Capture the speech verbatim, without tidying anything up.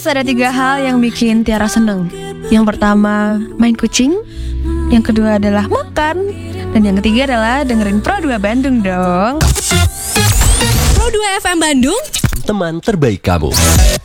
guys, ada tiga hal yang bikin Tiara seneng. Yang pertama, main kucing. Yang kedua adalah makan. Dan yang ketiga adalah dengerin Pro dua Bandung dong. Pro dua F M Bandung, teman terbaik kamu.